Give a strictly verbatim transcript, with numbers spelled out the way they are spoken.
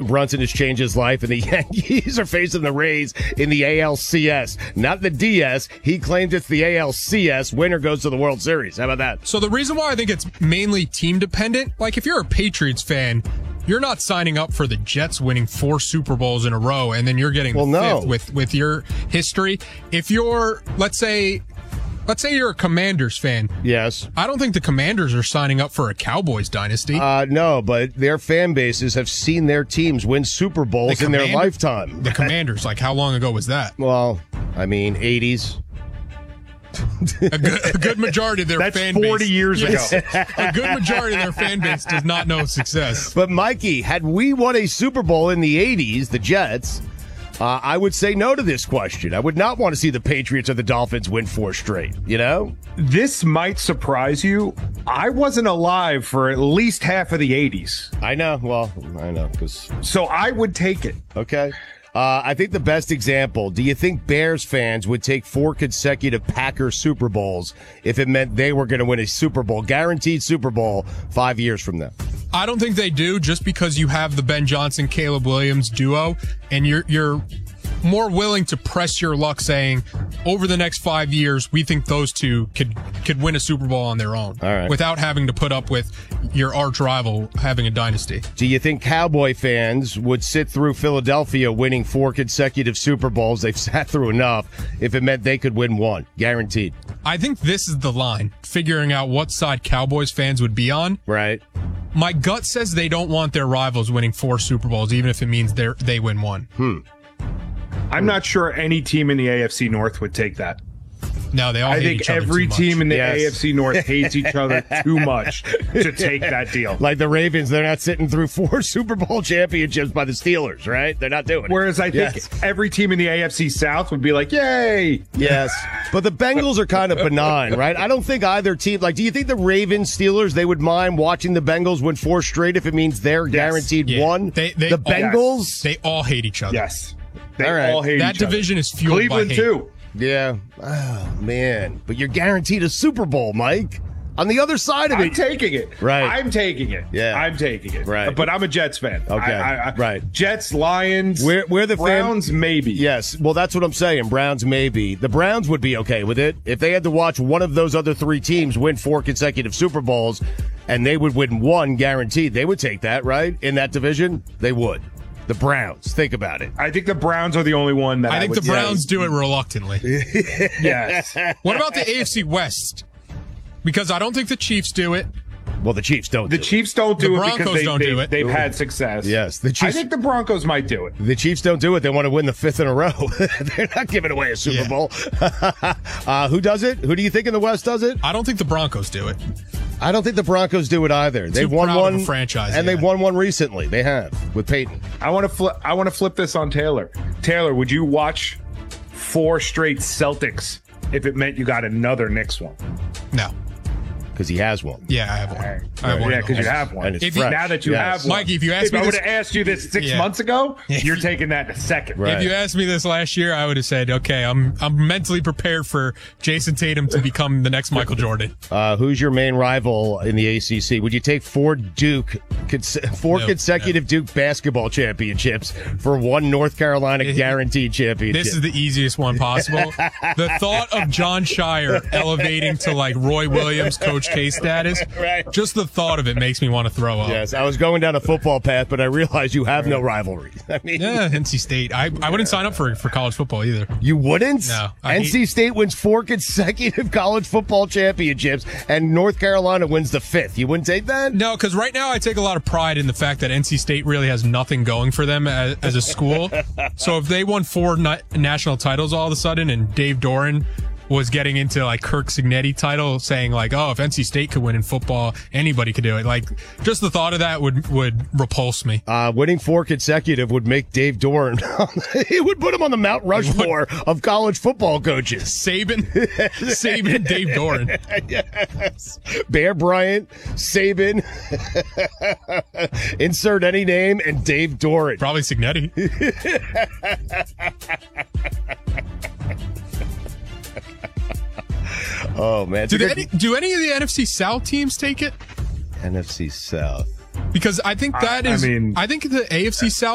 Brunson has changed his life, and the Yankees are facing the Rays in the A L C S. Not the D S. He claims it's the A L C S. Winner goes to the World Series. How about that? So the reason why I think it's mainly team dependent, like if you're a Patriots fan, you're not signing up for the Jets winning four Super Bowls in a row, and then you're getting the well, no. fifth with, with your history. If you're, let's say... Let's say you're a Commanders fan. Yes. I don't think the Commanders are signing up for a Cowboys dynasty. Uh, no, but their fan bases have seen their teams win Super Bowls The in their Command- lifetime. The Commanders, like how long ago was that? Well, I mean, eighties. A good, a good majority of their That's fan base. forty years Yes. ago. A good majority of their fan base does not know success. But, Mikey, had we won a Super Bowl in the eighties, the Jets, uh, I would say no to this question. I would not want to see the Patriots or the Dolphins win four straight, you know? This might surprise you. I wasn't alive for at least half of the eighties. I know. Well, I know. Cause, so I would take it. Okay. Uh, I think the best example, do you think Bears fans would take four consecutive Packers Super Bowls if it meant they were going to win a Super Bowl, guaranteed Super Bowl, five years from now? I don't think they do, just because you have the Ben Johnson, Caleb Williams duo, and you're you're more willing to press your luck saying, over the next five years, we think those two could could win a Super Bowl on their own. All right. Without having to put up with your arch rival having a dynasty. Do you think Cowboy fans would sit through Philadelphia winning four consecutive Super Bowls? They've sat through enough if it meant they could win one, guaranteed. I think this is the line, figuring out what side Cowboys fans would be on. Right. My gut says they don't want their rivals winning four Super Bowls, even if it means they they win one. Hmm. I'm not sure any team in the A F C North would take that. No, they all I hate think each other every too much. team in the Yes. A F C North hates each other too much to take that deal. Like the Ravens, they're not sitting through four Super Bowl championships by the Steelers, right? They're not doing it. Whereas I think Yes. every team in the A F C South would be like, yay! Yes, but the Bengals are kind of benign, right? I don't think either team, like, do you think the Ravens, Steelers, they would mind watching the Bengals win four straight if it means they're guaranteed Yeah. one? They- they- the oh, yes. Bengals? They all hate each other. Yes. They All right. all hate That each other. division is fueled Cleveland by hate. too. Yeah. Oh, man. But you're guaranteed a Super Bowl, Mike. On the other side of I'm it. taking it. Right. I'm taking it. Yeah. I'm taking it. Right. But I'm a Jets fan. Okay. I, I, I, Right. Jets, Lions, We're, we're the fan- Browns, maybe. Yes. Well, that's what I'm saying. Browns, maybe. The Browns would be okay with it. If they had to watch one of those other three teams win four consecutive Super Bowls and they would win one guaranteed, they would take that, right? In that division, they would. The Browns. Think about it. I think the Browns are the only one that I, I think would the Browns do it reluctantly. say. Yes. What about the A F C West? Because I don't think the Chiefs do it. Well, the Chiefs don't The do Chiefs don't do The it Broncos because they, don't they, do it. they've had success. Yes, the I Chiefs- think the Broncos might do it. it. The Chiefs don't do it. They want to win the fifth in a row. They're not giving away a Super Yeah. Bowl. uh, who does it? Who do you think in the West does it? I don't think the Broncos do it. I don't think the Broncos do it either. They've won proud of one a franchise, and yeah. they've won one recently. They have with Peyton. I want to flip. I want to flip this on Taylor. Taylor, would you watch four straight Celtics if it meant you got another Knicks one? No. Because he has one. Yeah, I have one. I have one. Yeah, because you have one. And it's If you- fresh. Now that you Yes. have one, Mikey, if you asked if me I would this- have asked you this six Yeah. months ago, you're taking that in a second. Right. If you asked me this last year, I would have said, okay, I'm I'm mentally prepared for Jason Tatum to become the next Michael Jordan. Uh, who's your main rival in the A C C? Would you take four Duke, cons- four No, consecutive Duke basketball championships for one North Carolina guaranteed championship? This is the easiest one possible. The thought of John Shire elevating to like Roy Williams, Coach K status, Right. just the thought of it makes me want to throw up. Yes, I was going down a football path, but I realized you have no rivalry. I mean, Yeah, N C State. I, I wouldn't sign up for for college football either. you wouldn't? No, I N C hate- State wins four consecutive college football championships, and North Carolina wins the fifth. You wouldn't take that? No, because right now I take a lot of pride in the fact that N C State really has nothing going for them as, as a school. So if they won four na- national titles all of a sudden, and Dave Doran was getting into like Kirk Signetti title, saying like, oh, if N C State could win in football, anybody could do it. Like, just the thought of that would would repulse me. Uh, winning four consecutive would make Dave Doran. It would put him on the Mount Rushmore of college football coaches. Saban, Saban, Dave Doran. Yes. Bear Bryant, Saban, insert any name, and Dave Doran. Probably Signetti. Oh, man. Do, they, any, do any of the N F C South teams take it? N F C South. Because I think that I- I is. I, mean- think the A F C South